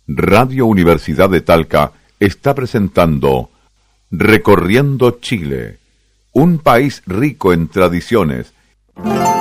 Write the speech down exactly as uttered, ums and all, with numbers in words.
Radio Universidad de Talca está presentando Recorriendo Chile, un país rico en tradiciones.